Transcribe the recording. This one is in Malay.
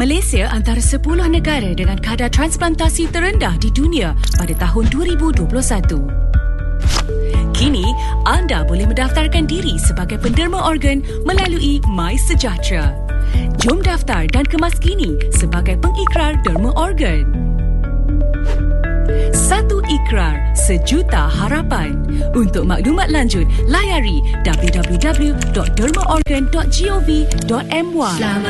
Malaysia antara 10 negara dengan kadar transplantasi terendah di dunia pada tahun 2021. Kini, anda boleh mendaftarkan diri sebagai penderma organ melalui MySejahtera. Jom daftar dan kemas kini sebagai pengikrar derma organ. Satu ikrar, sejuta harapan. Untuk maklumat lanjut, layari www.dermaorgan.gov.my.